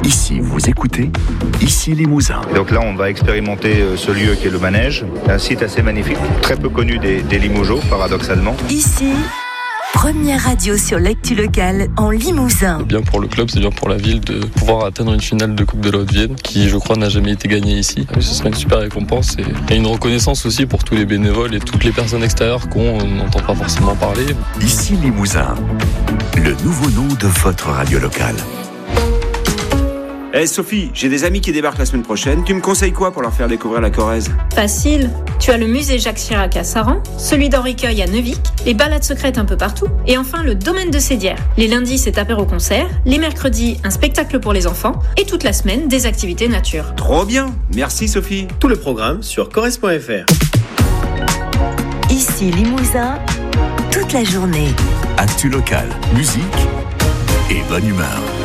Ici, vous écoutez, ici Limousin. Et donc là, on va expérimenter ce lieu qui est le manège, un site assez magnifique, très peu connu des Limougeaux, paradoxalement. Ici, première radio sur l'actu locale en Limousin. C'est bien pour le club, c'est bien pour la ville de pouvoir atteindre une finale de Coupe de la Haute-Vienne qui, je crois, n'a jamais été gagnée ici. Ce serait une super récompense et une reconnaissance aussi pour tous les bénévoles et toutes les personnes extérieures qu'on n'entend pas forcément parler. Ici Limousin, le nouveau nom de votre radio locale. Sophie, j'ai des amis qui débarquent la semaine prochaine. Tu me conseilles quoi pour leur faire découvrir la Corrèze ? Facile. Tu as le musée Jacques Chirac à Saran, celui d'Henri Queuille à Neuvic, les balades secrètes un peu partout, et enfin le domaine de Sédières. Les lundis, c'est apéro-concert, les mercredis, un spectacle pour les enfants, et toute la semaine, des activités nature. Trop bien. Merci Sophie. Tout le programme sur corrèze.fr. Ici Limousin, toute la journée. Actu locale, musique et bonne humeur.